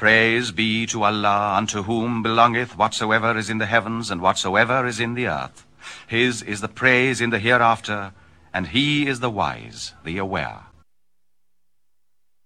Praise be to Allah, unto whom belongeth whatsoever is in the heavens and whatsoever is in the earth. His is the praise in the hereafter, and he is the wise, the aware.